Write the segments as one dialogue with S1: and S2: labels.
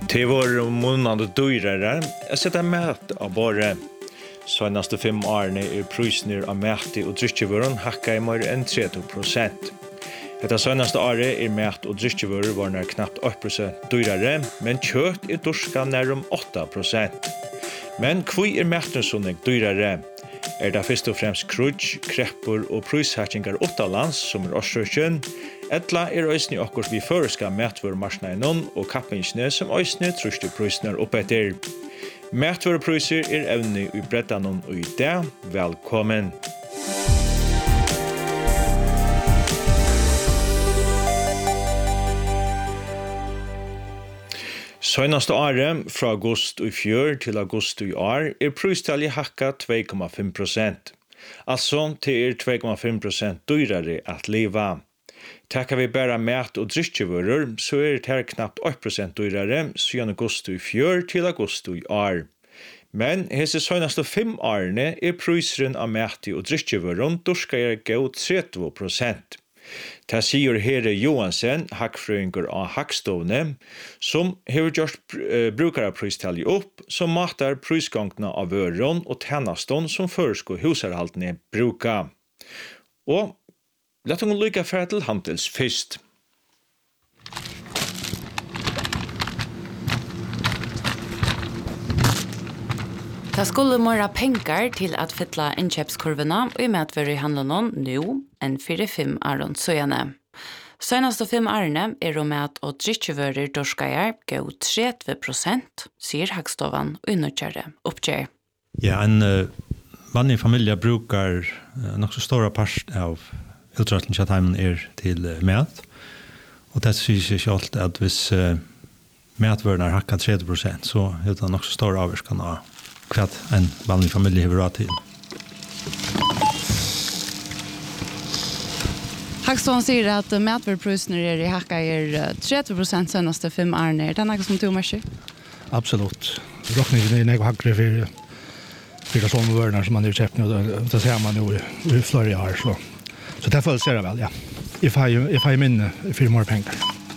S1: Det var månande dyrare. Jag sätter mat av bara senaste 5 årene prisen av mat och dryckjevåren hakka i mer än 30%. Detta senaste året mat och dryckjevåren var när knappt 8% dyrare, men kött dorska när 8%. Men kvui maten som dyrare? Det först och främst krudj, kreppor och prishachingar utomlands som årsröken. Etla øysni okkur vi føreska matvarumarknaden og kappingsne som øysni trusti prisnar oppetter. Matvarupriser evne i brettanon og i dag. Velkommen! Senaste året, fra august i fjør til august i år, pristallet hakka 2,5%. Altså til 2,5% dyrare at leva. Tackar vi bara mat och dryckjevöror så det här knappt 8% dyrare siden augusti i fjör till augusti i år. Men hese senaste 5 årene prisen av mat och dryckjevöror dorskar gå 30%. Det sier Herre Johansen, hackfrøyngur av Hackstovne, som har gjort brukarapristallet opp, som matar prisgångna av vøron og tennaston som føresko husarhaltene bruka. Og låt oss lycka för till handels först.
S2: Det skulle mera pengar till att fylla inköpskurvorna och i matvaru i handlarna nu än 4-5 åren söjane. Senaste 5 årene mat och dryckjevöror dorskajar gå 30%, säger Hackstovan och innutgörare uppger.
S3: Ja, en vanlig familj brukar nog så stora part av uträttningstiden till mat. Och det syns ju självt att hvis matvärden hackar 30% så är det också stor avskan av kvart en vanlig familj har råd till.
S2: Hackstone säger att matvarupriserna i hackar 30% senaste 5 åren. Är det något som du märker?
S4: Absolut. Rockningen är hackar för sådana värden som man har köpt nu. Det ser man nu i flera år så. Så det följs det väl, ja. If I minne för mer pengar.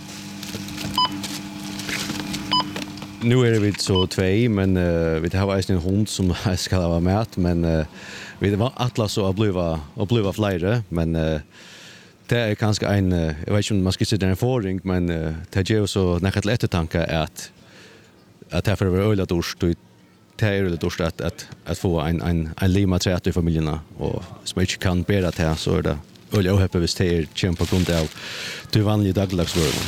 S5: Nu är vi så 2, men vi har en hund som ska ha mat, men vi var alla så att bliva flera, men det är kanske en jag vet inte om man ska säga en förring, men det ger så näka till eftertanke att det för öl att orst det är det orst att få en lima trätt i familjerna och som inte kan bära det så är det öl jag hoppas visst det är kämpa på grund av det vanliga dagligdagsvården.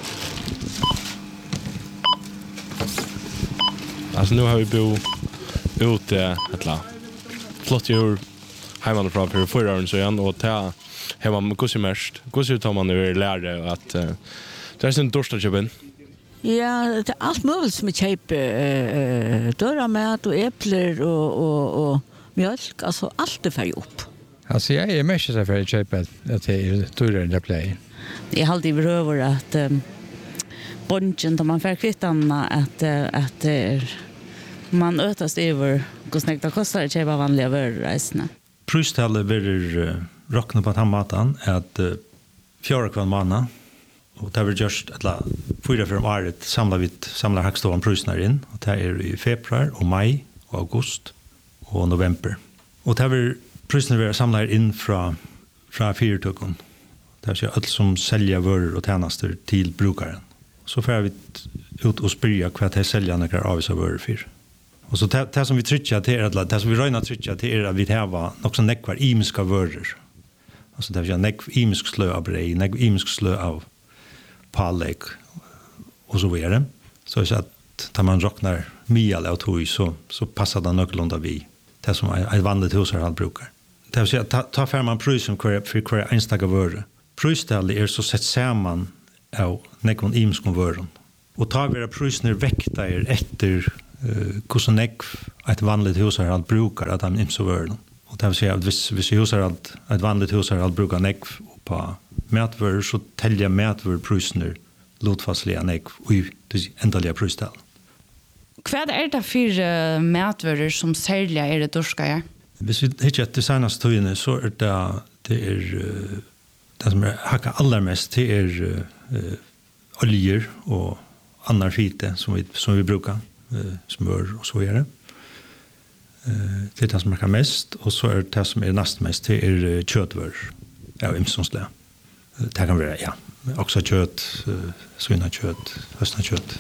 S6: Alltså nu har vi bo ute ettla flott djur hemma från för 4 år så igen och ta hemma med kusimest. Kusir tar man nu lärare att det är sin torsdagsjobben.
S7: Ja, det är allt möjligt som köper dörramat och äpplen och mjölk, alltså allt är för upp.
S8: Alltså jag är mest så för att köpa att det är dyrare än play.
S7: Jag har alltid över att bunchen då man får kvittarna att man ötas över hur snägt det kostar att köpa vanliga varor.
S3: Pristallet blir rockna på att maten att 4 kvar månad och det blir just att 4 för året samlar Hackstovan priserna in och det är i februari och maj och august och november. Och det blir priserna vi samlar in från fyrtågen. Det är allt som säljer varor och tjänster till brukaren. Så får vi ut och spyrja vad det säljer några avisa varor för. Och så det som vi trycker till är att det som vi röjnar trycker till är att vi har också nekvar imiska varor. Alltså det är nekv imisk slö av brej, nekv imisk slö av pallek och så vidare. Så är det att när man rocknar mial av tog så passar det någorlunda vi. Det som är ett vanligt hushåll brukar. Det vill säga ta fram man prisen för kvar enstaka varor. Prisstället är så sett samman av nekvon imskon varor. Och tar vi priserna väckta efter hur nekv ett vanligt hushåll brukar att han imso varor. Och det vill säga att hvis ett vanligt hushåll brukar nekv på matvaror så täljer matvaror priserna lotfastliga nekv i det ändaliga prisstället.
S2: Vad är det för matvaror som säljer är det dorskaja?
S3: Hvis vi hittar till senaste tiden så är det som hackar allra mest det är oljor och annan fite som vi brukar, smör och så vidare. Det är det som smakar mest, och så är det som är näst mest, det är köttvör av imsonsle. Det kan vara, ja, också kött, svinnakött, höstnakött.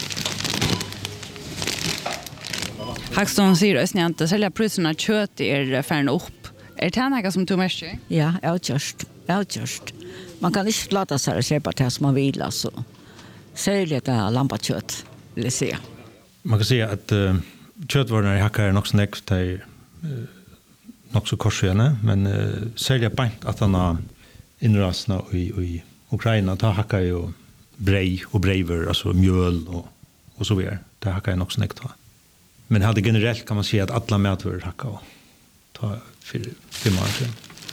S2: Hackstone säger att ni inte säljer priserna kött färn upp. Är det något som du mest?
S9: Ja, outjust. Man kan inte låta sig att köpa det som man vill, alltså. Särskilt lampakött, vill jag säga.
S3: Man kan säga att köttvarorna i hackar är nog så näkt, det är nog så korsvänner, men särskilt bant att han har inrasna i Ukraina, ta hackar ju brej och brever, alltså mjöl och så vidare. Det hackar är nog så näkt. Men hade generellt kan man säga att alla mätvaror hackar och ta 5 år sedan.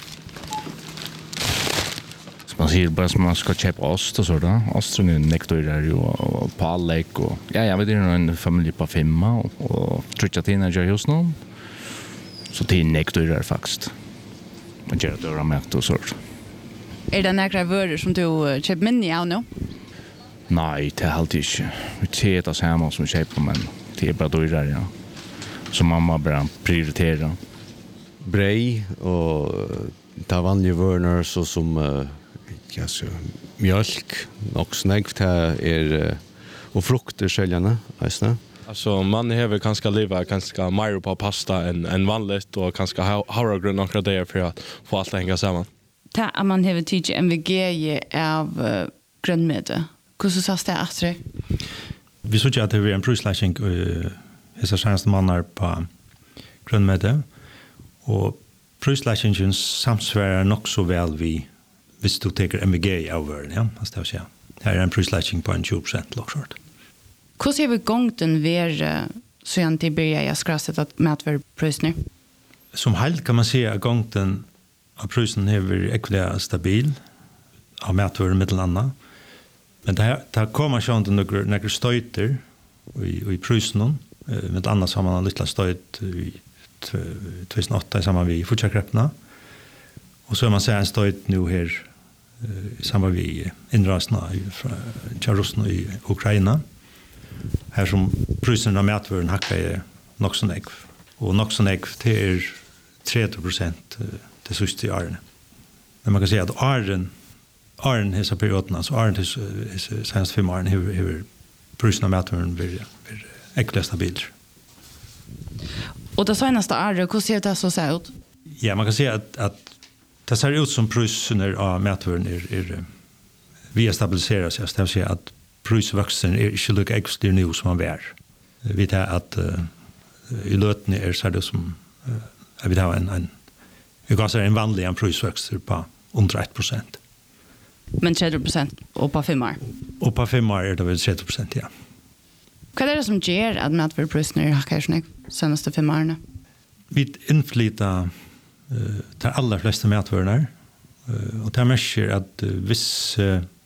S10: Man säger bara att man ska köpa ost och sådär. Osten är nektorer ju och pallek och jag vet inte, en familj på 5 och trutcha teenager just nu. Så det är nektorer faktiskt. Man gör det och mätt och sådär.
S2: Är det några varor som du köper minne av nu?
S10: Nej, det är alltid inte. Vi ser det hemma som vi köper, men det är bara dyrare, ja. Så mamma bara prioriterar.
S5: Brej och ta vanliga varor så som mjölk, och snäggt här och frukter säljarna, alltså.
S6: Alltså man behöver kanske leva ganska mer på pasta än vanligt och kanske havregryn några dagar för att få allt att hänga samman.
S2: Ta att man har tid MVG av grönmedel. Hur så sast det att
S3: Vi såg att det var en prisläggning dessa senaste månader på grönmedel, och prisläggningen samsvarar nog så väl vi hvis du tar MVG av världen, ja, måste jag säga. Här är en prisläggning på en 20% lockshort.
S2: Hur ser vi gångten ver så jag inte börjar jag skrasset att mätvarprisen?
S3: Som helst kan man säga att gångten av prisen är ekviliga stabil av mätvaror mittelanda. Men det kommer sjön till några stöjter i prisen. Med annat så har man en liten stöjt i 2008 i samband med fortsattgrepparna. Och så är man säga en stöjt nu här i samband med inrasna från Ryssland i Ukraina. Här som prisen av mätvaran hackar är nog så nägg. Och nog så nägg till 30% det sista i åren. Men man kan säga att åren hessa perioderna, så åren till senaste 5 åren har prisen av mätvaran blir äckliga stabilt.
S2: Och det senaste året, hur ser det så ut?
S3: Ja, man kan säga att det ser ut som priserna av mätvaran är via stabilisera sig. Det vill säga att prisväxten är inte lika extra nu som man var. Vi tar att i lötene är så det som vi har en vanlig prisväxt på under 1%.
S2: Men 30% och på 5 år?
S3: Och på 5 år är det väl 30%, ja.
S2: Vad är det som ger att mätvarpriserna hackar snägg senaste 5 åren?
S3: Vi inflytar de allra flesta mätvarorna. Och det märker att viss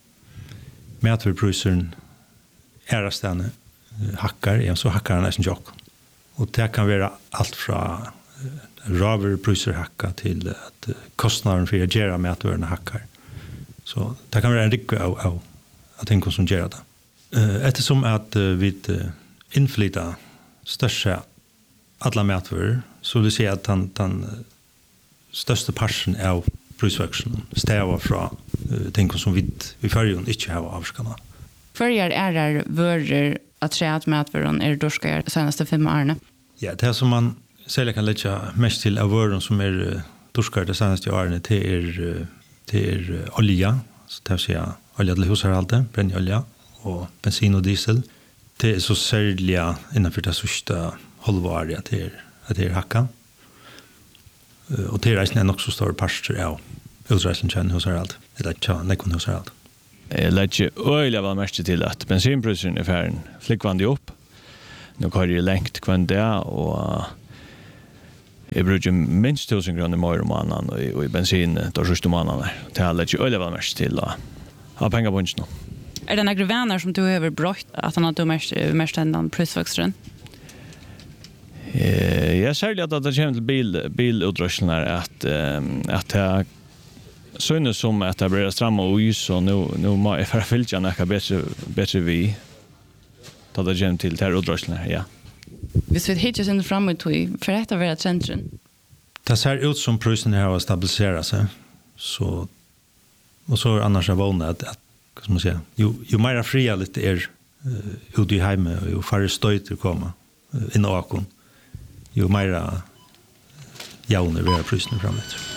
S3: mätvarpriser är ständigt hackar, så hackar han nästan jock. Och det kan vara allt från raverpriser hacka till att kostnaden för att göra mätvarorna hackar. Så det kan vara en riktig av ting som gör det. Eftersom att vi inflytar största alla mätvaror, så vill jag säga att den största parten av prisväxten stävar från ting som vi förrjun inte har avskanna.
S2: Förjar är varor att säga att mätvaran är dorskar de senaste 5 åren?
S3: Ja, det som man sälja kan lägga mest till av varor som är dorskar de senaste åren, det är olja, så det vill säga olja till hushållshalten, brännolja och bensin och diesel. Det är så särliga innanför det sista halvåret att det är hacka. Och det är en också stor parster av utrustningen hushållshalt, eller nekon hushållshalt.
S11: Jag lägger öjliga väl mest till att bensinpriserna är färden flickvande upp. Nu har jag längt kvann det, och jag brukar minst 1000 kronor mer om annan och i bensin då sista månaden. Det har lägger öjliga väl mest till att ha pengar på inte.
S2: Är det några vänner som du har brott att han har mest än prisväxten?
S11: Jag säger att det kommer till bilutrustningen att det synes som att det blir stramma och så nu må jag för fylja några bättre vi. ta det gjem till ter udrösslene här, ja.
S2: Hvis vi hittar sin fram ut i, för detta vara centrum.
S3: Det ser ut som prisen här har stabiliserat sig. Så, och så är annars jag vana att vad ska man säga, ju mer fria lite ute i hemmet och ju färre stöjter komma in och akon, ju mer jaune vara prisen framåt.